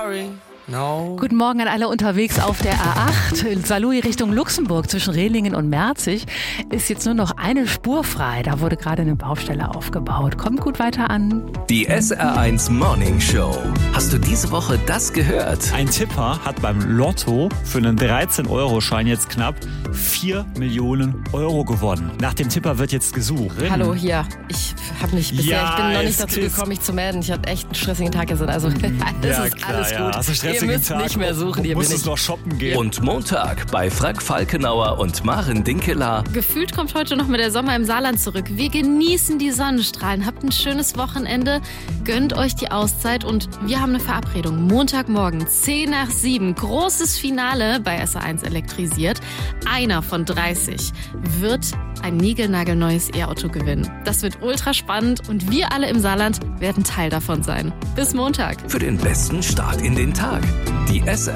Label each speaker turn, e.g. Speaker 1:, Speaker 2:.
Speaker 1: sorry. No.
Speaker 2: Guten Morgen an alle unterwegs auf der A8. Saarlouis Richtung Luxemburg zwischen Rehlingen und Merzig ist jetzt nur noch eine Spur frei. Da wurde gerade eine Baustelle aufgebaut. Kommt gut weiter an.
Speaker 3: Die SR1 Morning Show. Hast du diese Woche das gehört?
Speaker 4: Ein Tipper hat beim Lotto für einen 13-Euro-Schein jetzt knapp 4 Millionen Euro gewonnen. Nach dem Tipper wird jetzt gesucht.
Speaker 5: Hallo, hier. Ich bin noch nicht dazu gekommen, mich zu melden. Ich hatte echt einen stressigen Tag gestern. Also, das ist alles gut.
Speaker 4: Hast du
Speaker 5: Ihr müsst
Speaker 4: Tag,
Speaker 5: nicht mehr suchen.
Speaker 4: Du musst noch shoppen gehen.
Speaker 3: Und Montag bei Frank Falkenauer und Maren Dinkeler.
Speaker 6: Gefühlt kommt heute noch mal der Sommer im Saarland zurück. Wir genießen die Sonnenstrahlen. Habt ein schönes Wochenende. Gönnt euch die Auszeit. Und wir haben eine Verabredung. Montagmorgen, 10 nach 7. Großes Finale bei SR1 elektrisiert. Einer von 30 wird ein niegelnagelneues E-Auto gewinnen. Das wird ultra spannend und wir alle im Saarland werden Teil davon sein. Bis Montag.
Speaker 3: Für den besten Start in den Tag. Die SR